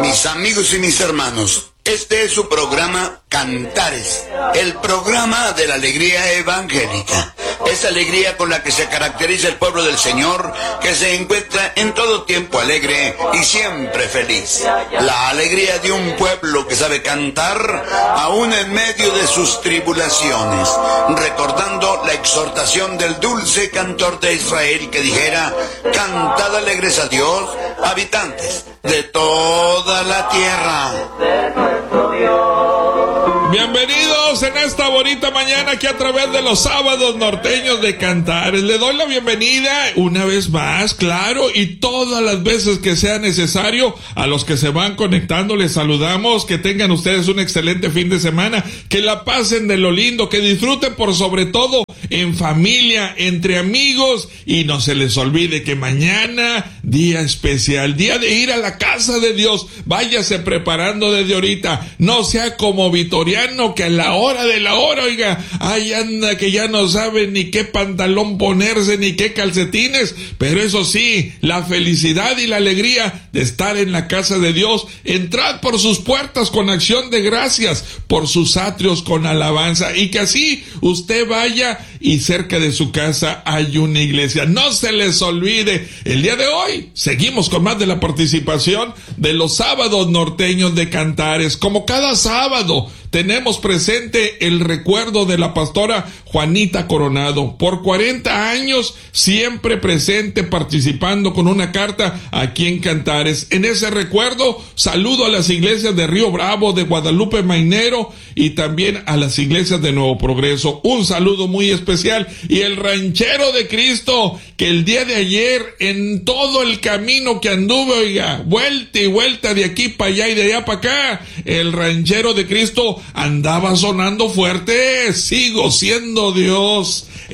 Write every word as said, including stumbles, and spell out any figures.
Mis amigos y mis hermanos, este es su programa Cantares, el programa de la alegría evangélica. Esa alegría con la que se caracteriza el pueblo del Señor, que se encuentra en todo tiempo alegre y siempre feliz. La alegría de un pueblo que sabe cantar aún en medio de sus tribulaciones, recordando la exhortación del dulce cantor de Israel que dijera: cantad alegres a Dios, habitantes de toda la tierra. Bienvenidos en esta bonita mañana aquí a través de los sábados norteños de Cantares. Le doy la bienvenida una vez más, claro, y todas las veces que sea necesario. A los que se van conectando les saludamos. Que tengan ustedes un excelente fin de semana, que la pasen de lo lindo, que disfruten por sobre todo en familia, entre amigos, y no se les olvide que mañana, día especial, día de ir a la casa de Dios. Váyase preparando desde ahorita, no sea como Vitoriano, que a la hora de la hora, oiga, ahí anda que ya no sabe ni qué pantalón ponerse, ni qué calcetines. Pero eso sí, la felicidad y la alegría de estar en la casa de Dios. Entrad por sus puertas con acción de gracias, por sus atrios con alabanza, y que así usted vaya y cerca de su casa hay una iglesia. No se les olvide, el día de hoy seguimos con más de la participación de los sábados norteños de Cantares. Como cada sábado tenemos presente el recuerdo de la pastora Juanita Coronado. Por cuarenta años siempre presente, participando con una carta aquí en Cantares. En ese recuerdo saludo a las iglesias de Río Bravo, de Guadalupe Mainero, y también a las iglesias de Nuevo Progreso. Un saludo muy especial. Y el ranchero de Cristo, que el día de ayer en todo el camino que anduve, oiga, vuelta y vuelta de aquí para allá y de allá para acá, el ranchero de Cristo andaba sonando fuerte. Sigo siendo Dios.